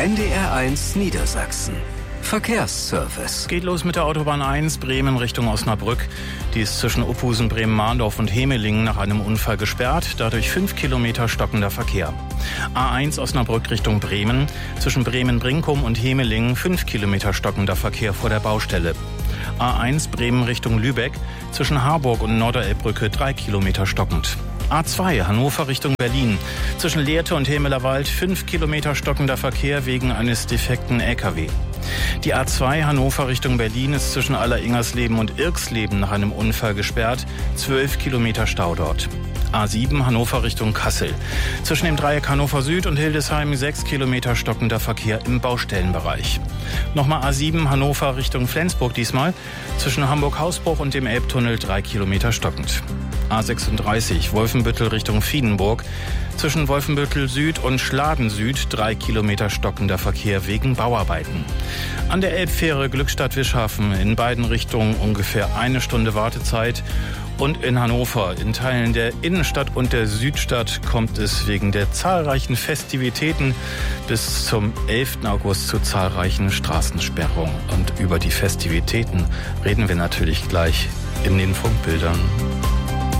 NDR1 Niedersachsen. Verkehrsservice. Geht los mit der Autobahn 1 Bremen Richtung Osnabrück. Die ist zwischen Uphusen, Bremen-Mahndorf und Hemelingen nach einem Unfall gesperrt. Dadurch 5 Kilometer stockender Verkehr. A1 Osnabrück Richtung Bremen. Zwischen Bremen-Brinkum und Hemelingen 5 Kilometer stockender Verkehr vor der Baustelle. A1 Bremen Richtung Lübeck. Zwischen Harburg und Norderelbbrücke 3 Kilometer stockend. A2 Hannover Richtung Berlin. Zwischen Lehrte und Hemelerwald 5 Kilometer stockender Verkehr wegen eines defekten LKW. Die A2 Hannover Richtung Berlin ist zwischen Alleringersleben und Irksleben nach einem Unfall gesperrt. 12 Kilometer Stau dort. A7 Hannover Richtung Kassel. Zwischen dem Dreieck Hannover Süd und Hildesheim 6 Kilometer stockender Verkehr im Baustellenbereich. Nochmal A7 Hannover Richtung Flensburg diesmal. Zwischen Hamburg-Hausbruch und dem Elbtunnel 3 Kilometer stockend. A36 Wolfenbüttel Richtung Wiedenburg. Zwischen Wolfenbüttel Süd und Schladen Süd 3 Kilometer stockender Verkehr wegen Bauarbeiten. An der Elbfähre Glückstadt-Wischhafen in beiden Richtungen ungefähr 1 Stunde Wartezeit. Und in Hannover, in Teilen der Innenstadt und der Südstadt, kommt es wegen der zahlreichen Festivitäten bis zum 11. August zu zahlreichen Straßensperrungen. Und über die Festivitäten reden wir natürlich gleich in den Funkbildern.